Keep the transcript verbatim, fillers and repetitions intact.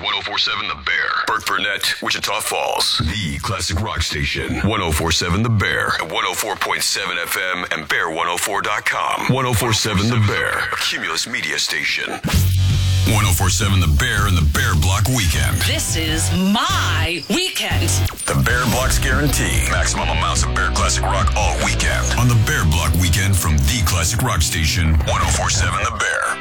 one oh four point seven The Bear. Burt Burnett, Wichita Falls. The classic rock station. one oh four point seven The Bear. At one oh four point seven F M and bear one oh four dot com. one oh four point seven The Bear. A Cumulus media station. one oh four point seven The Bear and the Bear Block Weekend. This is my weekend. The Bear Block's guarantee. Maximum amounts of Bear Classic Rock all weekend. On the Bear Block Weekend from the classic rock station, one oh four point seven The Bear.